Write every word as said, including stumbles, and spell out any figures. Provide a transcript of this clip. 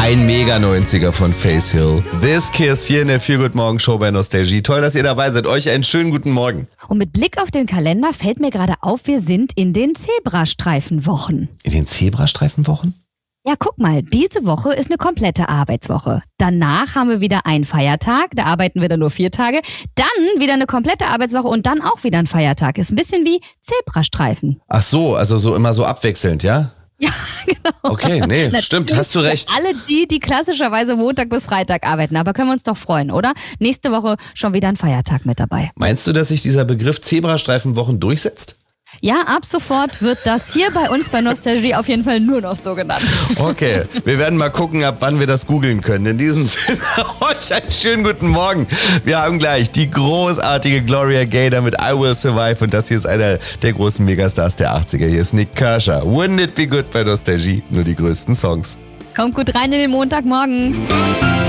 Ein Mega-neunziger von Face Hill. This Kiss hier in der Feel Good Morgen Show bei Nostalgie. Toll, dass ihr dabei seid. Euch einen schönen guten Morgen. Und mit Blick auf den Kalender fällt mir gerade auf, wir sind in den Zebrastreifenwochen. In den Zebrastreifenwochen? Ja, guck mal, diese Woche ist eine komplette Arbeitswoche. Danach haben wir wieder einen Feiertag, da arbeiten wir dann nur vier Tage. Dann wieder eine komplette Arbeitswoche und dann auch wieder ein Feiertag. Ist ein bisschen wie Zebrastreifen. Ach so, also so immer so abwechselnd, ja? Ja, genau. Okay, nee, stimmt, hast du recht. Alle die, die klassischerweise Montag bis Freitag arbeiten. Aber können wir uns doch freuen, oder? Nächste Woche schon wieder ein Feiertag mit dabei. Meinst du, dass sich dieser Begriff Zebrastreifenwochen durchsetzt? Ja, ab sofort wird das hier bei uns bei Nostalgie auf jeden Fall nur noch so genannt. Okay, wir werden mal gucken, ab wann wir das googeln können. In diesem Sinne, euch einen schönen guten Morgen. Wir haben gleich die großartige Gloria Gaynor mit I Will Survive und das hier ist einer der großen Megastars der achtziger. Hier ist Nik Kershaw. Wouldn't it be good bei Nostalgie? Nur die größten Songs. Kommt gut rein in den Montagmorgen.